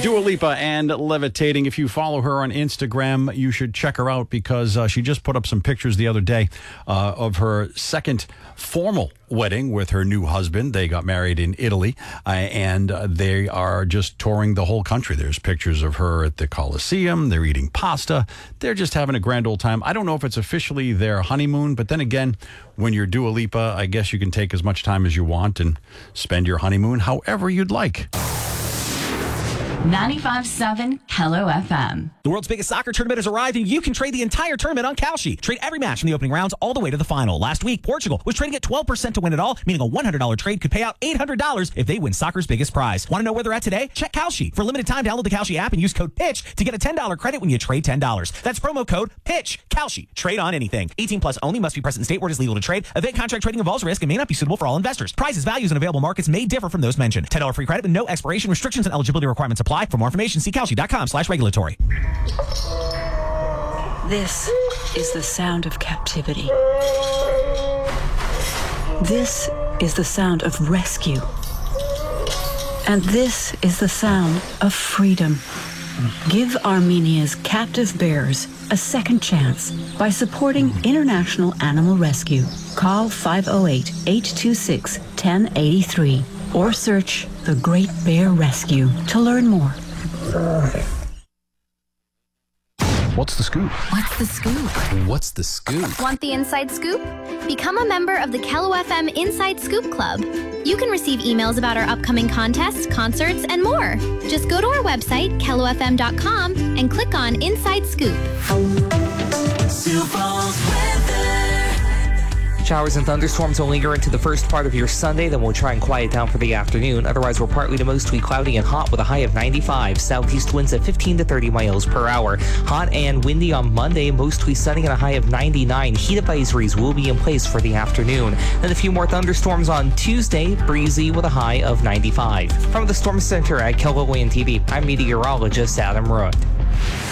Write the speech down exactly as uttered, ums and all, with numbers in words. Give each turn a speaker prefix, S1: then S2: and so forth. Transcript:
S1: Dua Lipa and Levitating. If you follow her on Instagram, you should check her out because uh, she just put up some pictures the other day uh, of her second formal wedding with her new husband. They got married in Italy, uh, and uh, they are just touring the whole country. There's pictures of her at the Colosseum. They're eating pasta. They're just having a grand old time. I don't know if it's officially their honeymoon, but then again, when you're Dua Lipa, I guess you can take as much time as you want and spend your honeymoon however you'd like.
S2: ninety-five point seven Hello F M.
S3: The world's biggest soccer tournament has arrived, and you can trade the entire tournament on Kalshi. Trade every match from the opening rounds all the way to the final. Last week, Portugal was trading at twelve percent to win it all, meaning a one hundred dollars trade could pay out eight hundred dollars if they win soccer's biggest prize. Want to know where they're at today? Check Kalshi. For a limited time, download the Kalshi app and use code PITCH to get a ten dollars credit when you trade ten dollars. That's promo code PITCH. Kalshi. Trade on anything. eighteen plus only. Must be present in state where it is legal to trade. Event contract trading involves risk and may not be suitable for all investors. Prices, values, and available markets may differ from those mentioned. ten dollars free credit with no expiration. Restrictions and eligibility requirements apply. For more information, see Kalshi.com slash regulatory.
S4: This is the sound of captivity. This is the sound of rescue. And this is the sound of freedom. Give Armenia's captive bears a second chance by supporting International Animal Rescue. Call five oh eight, eight two six, one oh eight three or search The Great Bear Rescue to learn more.
S5: What's the scoop?
S6: What's the scoop?
S5: What's the scoop?
S6: Want the inside scoop? Become a member of the Kello F M Inside Scoop Club. You can receive emails about our upcoming contests, concerts, and more. Just go to our website, kello f m dot com, and click on Inside Scoop.
S7: Sioux Falls weather.
S8: Showers and thunderstorms will linger into the first part of your Sunday, then we'll try and quiet down for the afternoon. Otherwise, we're partly to mostly cloudy and hot with a high of ninety-five. Southeast winds at fifteen to thirty miles per hour. Hot and windy on Monday, mostly sunny and a high of ninety-nine. Heat advisories will be in place for the afternoon. Then a few more thunderstorms on Tuesday, breezy with a high of ninety-five. From the Storm Center at Kello T V, I'm meteorologist Adam Root.